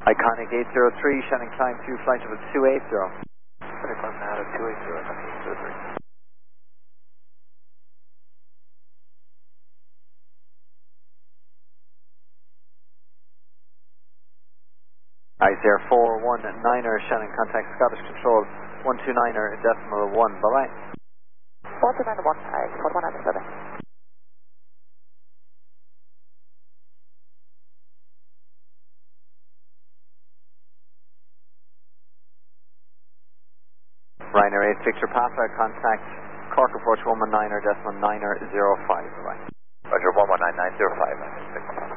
Iconic 803, Shannon climb to flight level 280. Shannon climb now to 280, Iconic 803. Ice 419er, Shannon contact Scottish Control 129er decimal 1, bye bye. 429 Ice 419, bye bye. Ryanair 8 Victor Papa, contact Cork approach 119er decimal 9er 05, bye bye. Roger, 119905.